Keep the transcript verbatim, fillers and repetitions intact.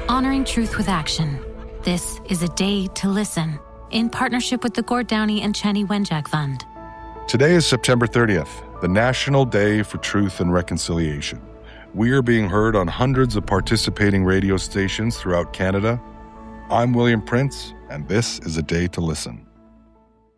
Honoring truth with action. This is a day to listen, in partnership with the Gord Downie and Chani Wenjack Fund. Today is September thirtieth, the National Day for Truth and Reconciliation. We are being heard on hundreds of participating radio stations throughout Canada. I'm William Prince, and this is A Day to Listen.